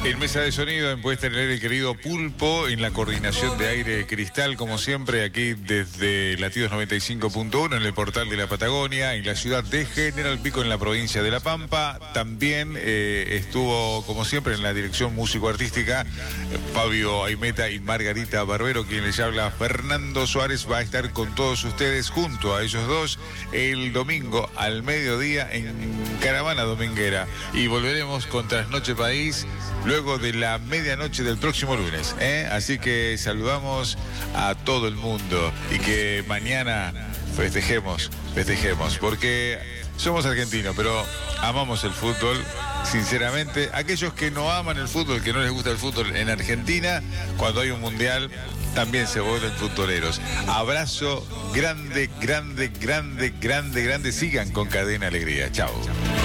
En mesa de sonido, en puesta en el aire, el querido Pulpo, en la coordinación de aire cristal, como siempre, aquí desde Latidos 95.1, en el portal de la Patagonia, en la ciudad de General Pico, en la provincia de La Pampa. También estuvo, como siempre, en la dirección músico-artística, Fabio Aimeta y Margarita Barbero. Quien les habla, Fernando Suárez, va a estar con todos ustedes, junto a ellos dos, el domingo al mediodía en Caravana Dominguera. Y volveremos con Trasnoche País luego de la medianoche del próximo lunes, Así que saludamos a todo el mundo y que mañana festejemos, porque somos argentinos, pero amamos el fútbol, sinceramente. Aquellos que no aman el fútbol, que no les gusta el fútbol en Argentina, cuando hay un mundial, también se vuelven futboleros. Abrazo grande, grande, grande, grande, grande. Sigan con Cadena Alegría. Chao.